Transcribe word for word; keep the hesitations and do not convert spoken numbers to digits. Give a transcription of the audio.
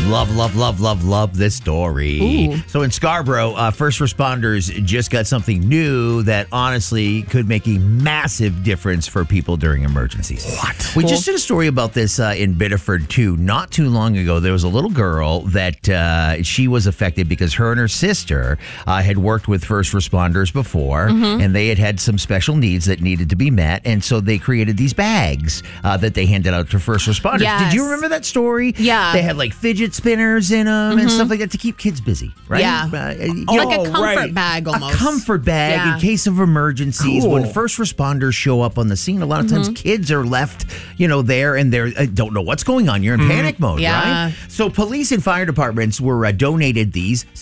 Love, love, love, love, love this story. Ooh. So in Scarborough, uh, first responders just got something new that honestly could make a massive difference for people during emergencies. What? We Cool. just did a story about this uh, in Biddeford, too. Not too long ago, there was a little girl that uh, she was affected because her and her sister uh, had worked with first responders before, Mm-hmm. and they had had some special needs that needed to be met, and so they created these bags uh, that they handed out to first responders. Yes. Did you remember that story? Yeah. They had like fidget spinners in them and stuff like that to keep kids busy, right? Yeah. Uh, you like know, a comfort right. bag almost. a comfort bag Yeah. in case of emergencies. Cool. When first responders show up on the scene, a lot of times kids are left, you know, there and they uh, don't know what's going on. You're in panic mode, Yeah. right? So police and fire departments were uh, donated these